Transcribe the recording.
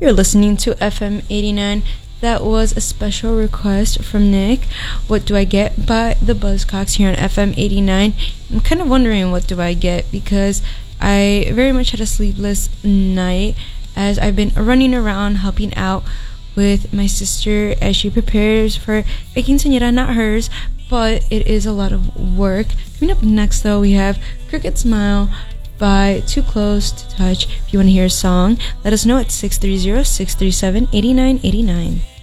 You're listening to FM 89. That was a special request from Nick. What Do I Get by the Buzzcocks here on FM 89. I'm kind of wondering what do I get because I very much had a sleepless night as I've been running around helping out with my sister as she prepares for a quinceañera, not hers, but it is a lot of work. Coming up next, though, we have Crooked Smile by Too Close to Touch. If you want to hear a song, let us know at 630-637-8989.